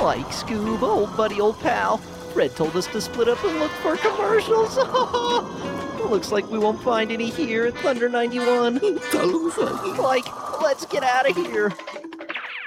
Like Scoob, old buddy, old pal. Fred told us to split up and look for commercials. Looks like we won't find any here at Thunder 91. Like, let's get out of here.